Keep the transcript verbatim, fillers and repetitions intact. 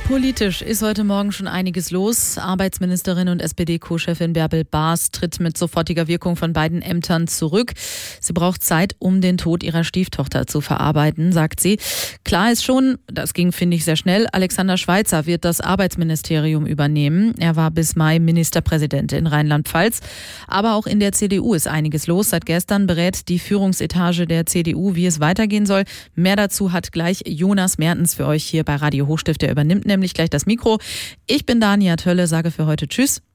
Politisch ist heute Morgen schon einiges los. Arbeitsministerin und S P D-Co-Chefin Bärbel Baas tritt mit sofortiger Wirkung von beiden Ämtern zurück. Sie braucht Zeit, um den Tod ihrer Stieftochter zu verarbeiten, sagt sie. Klar ist schon, das ging, finde ich, sehr schnell, Alexander Schweitzer wird das Arbeitsministerium übernehmen. Er war bis Mai Ministerpräsident in Rheinland-Pfalz. Aber auch in der C D U ist einiges los. Seit gestern berät die Führungsetage der C D U, wie es weitergehen soll. Mehr dazu hat gleich Jonas Mertens für euch hier bei Radio Hochstift. Der übernimmt nämlich gleich das Mikro. Ich bin Dania Tölle, sage für heute Tschüss.